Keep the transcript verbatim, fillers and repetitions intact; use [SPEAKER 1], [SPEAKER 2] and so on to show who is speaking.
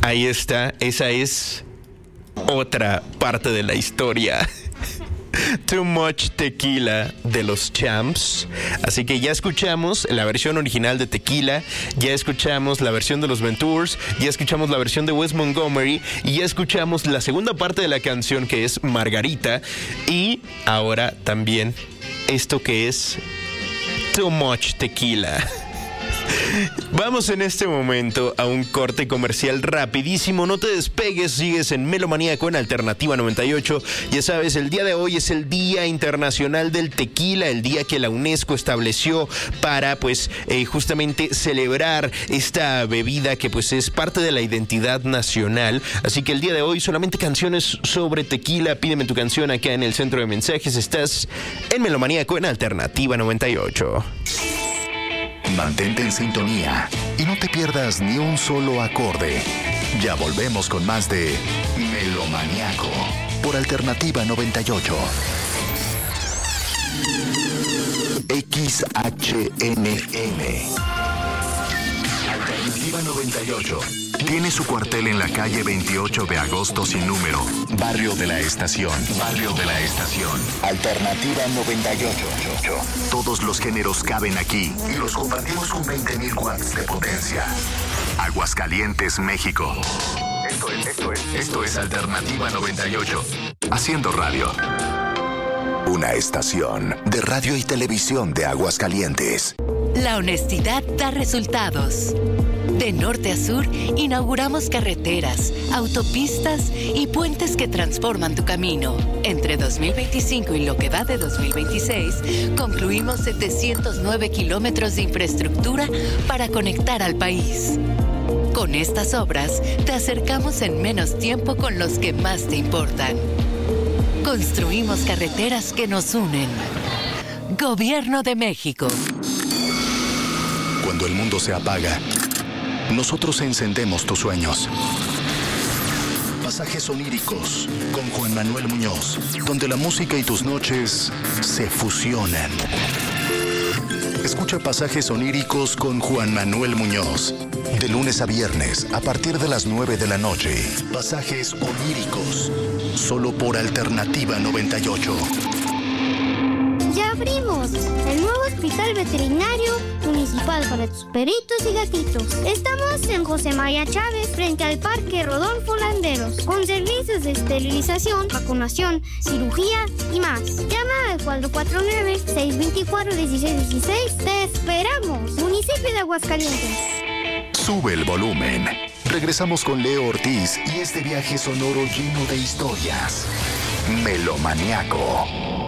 [SPEAKER 1] Ahí está, esa es otra parte de la historia. Too Much Tequila de los Champs. Así que ya escuchamos la versión original de Tequila, ya escuchamos la versión de los Ventures, ya escuchamos la versión de Wes Montgomery y ya escuchamos la segunda parte de la canción, que es Margarita, y ahora también esto que es Too Much Tequila. Vamos en este momento a un corte comercial rapidísimo. No te despegues, sigues en Melomaníaco en Alternativa noventa y ocho. Ya sabes, el día de hoy es el Día Internacional del Tequila, el día que la UNESCO estableció para pues eh, justamente celebrar esta bebida que pues es parte de la identidad nacional. Así que el día de hoy solamente canciones sobre tequila. Pídeme tu canción acá en el centro de mensajes. Estás en Melomaníaco en Alternativa noventa y ocho.
[SPEAKER 2] Mantente en sintonía y no te pierdas ni un solo acorde. Ya volvemos con más de Melomaníaco por Alternativa noventa y ocho. X H N M Alternativa noventa y ocho tiene su cuartel en la calle veintiocho de agosto sin número, Barrio de la Estación. Barrio de la Estación. Alternativa noventa y ocho. Todos los géneros caben aquí y los compartimos con veinte mil watts de potencia. Aguascalientes, México. Esto es, esto es, esto es Alternativa noventa y ocho. Haciendo radio. Una estación de radio y televisión de Aguascalientes.
[SPEAKER 3] La honestidad da resultados. De norte a sur, inauguramos carreteras, autopistas y puentes que transforman tu camino. Entre dos mil veinticinco y lo que va de dos mil veintiséis, concluimos setecientos nueve kilómetros de infraestructura para conectar al país. Con estas obras, te acercamos en menos tiempo con los que más te importan. Construimos carreteras que nos unen. Gobierno de México.
[SPEAKER 2] Cuando el mundo se apaga, nosotros encendemos tus sueños. Pasajes oníricos con Juan Manuel Muñoz, donde la música y tus noches se fusionan. Escucha Pasajes oníricos con Juan Manuel Muñoz, de lunes a viernes a partir de las nueve de la noche. Pasajes oníricos, solo por Alternativa noventa y ocho.
[SPEAKER 4] ¡Ya abrimos! El nuevo Hospital Veterinario Municipal para tus perritos y gatitos. Estamos en José María Chávez, frente al Parque Rodolfo Landeros, con servicios de esterilización, vacunación, cirugía y más. Llama al cuatro cuatro nueve, seis dos cuatro, uno seis uno seis. ¡Te esperamos! Municipio de Aguascalientes.
[SPEAKER 2] Sube el volumen. Regresamos con Leo Ortiz y este viaje sonoro lleno de historias. Melomaníaco.